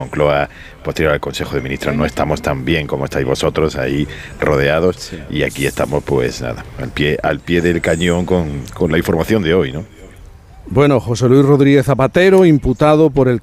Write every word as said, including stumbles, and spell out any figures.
Moncloa, posterior al Consejo de Ministros, no estamos tan bien como estáis vosotros ahí rodeados, sí. Y aquí estamos pues nada, al pie, al pie del cañón con, con la información de hoy, ¿no? Bueno, José Luis Rodríguez Zapatero, imputado por el